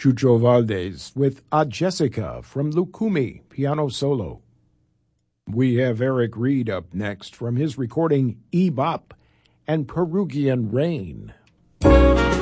Chucho Valdez with A Jessica from Lukumi, piano solo. We have Eric Reed up next from his recording E-Bop and Perugian Rain.